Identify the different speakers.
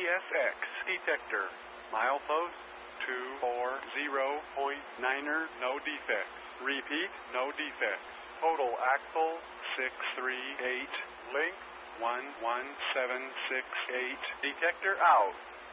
Speaker 1: CSX detector. Milepost 240.9er, no defects. Repeat, no defects. Total axle 638. Length 11768. Detector out.